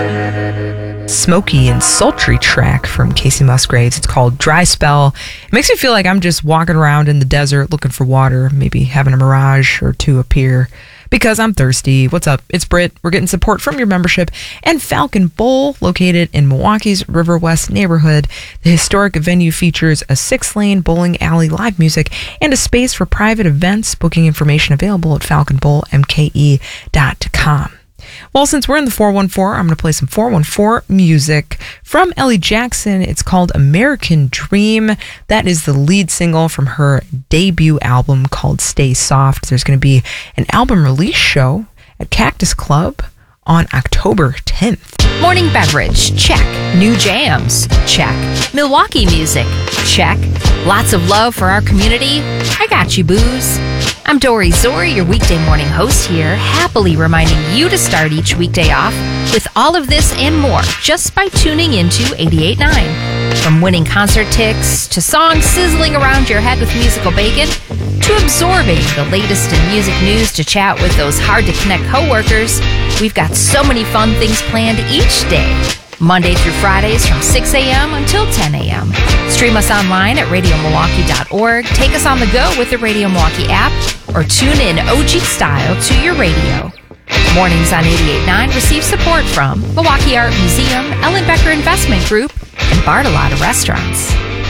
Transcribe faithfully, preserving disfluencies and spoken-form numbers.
Smoky and sultry track from Casey Musgraves. It's called Dry Spell. It makes me feel like I'm just walking around in the desert looking for water, maybe having a mirage or two appear because I'm thirsty. What's up? It's Britt. We're getting support from your membership and Falcon Bowl, located in Milwaukee's River West neighborhood. The historic venue features a six-lane bowling alley, live music, and a space for private events. Booking information available at falcon bowl m k e dot com. Well, since we're in the four one four, I'm going to play some four one four music from Ellie Jackson. It's called American Dream. That is the lead single from her debut album called Stay Soft. There's going to be an album release show at Cactus Club on October tenth. Morning beverage, check. New jams, check. Milwaukee music, check. Lots of love for our community. I got you, booze. I'm Dory Zori, your weekday morning host here, happily reminding you to start each weekday off with all of this and more just by tuning into eighty-eight point nine. From winning concert tickets to songs sizzling around your head with musical bacon to absorbing the latest in music news to chat with those hard-to-connect coworkers, we've got so many fun things planned each day. Monday through Fridays from six a.m. until ten a.m. Stream us online at radio milwaukee dot org, take us on the go with the Radio Milwaukee app, or tune in O G style to your radio. Mornings on eighty-eight point nine receive support from Milwaukee Art Museum, Ellen Becker Investment Group, and Bartolotta Restaurants.